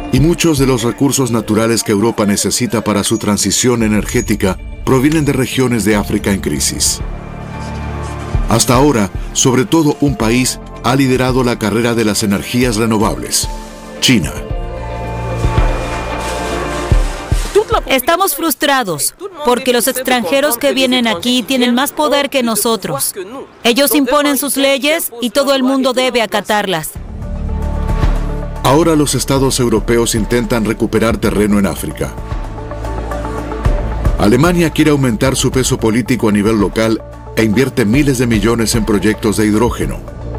Y muchos de los recursos naturales que Europa necesita para su transición energética provienen de regiones de África en crisis. Hasta ahora, sobre todo un país ha liderado la carrera de las energías renovables: China. Estamos frustrados porque los extranjeros que vienen aquí tienen más poder que nosotros. Ellos imponen sus leyes y todo el mundo debe acatarlas. Ahora los estados europeos intentan recuperar terreno en África. Alemania quiere aumentar su peso político a nivel local e invierte miles de millones en proyectos de hidrógeno.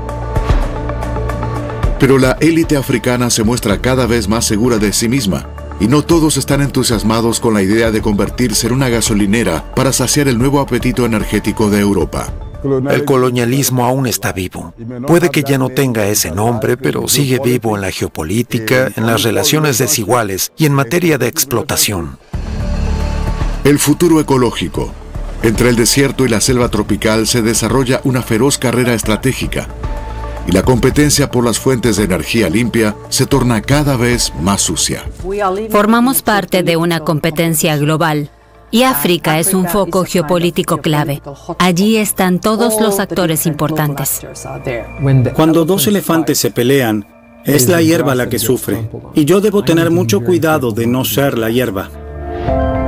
Pero la élite africana se muestra cada vez más segura de sí misma, y no todos están entusiasmados con la idea de convertirse en una gasolinera para saciar el nuevo apetito energético de Europa. El colonialismo aún está vivo. Puede que ya no tenga ese nombre, pero sigue vivo en la geopolítica, en las relaciones desiguales y en materia de explotación. El futuro ecológico. Entre el desierto y la selva tropical se desarrolla una feroz carrera estratégica, y la competencia por las fuentes de energía limpia se torna cada vez más sucia. Formamos parte de una competencia global. Y África es un foco geopolítico clave. Allí están todos los actores importantes. Cuando dos elefantes se pelean, es la hierba la que sufre. Y yo debo tener mucho cuidado de no ser la hierba.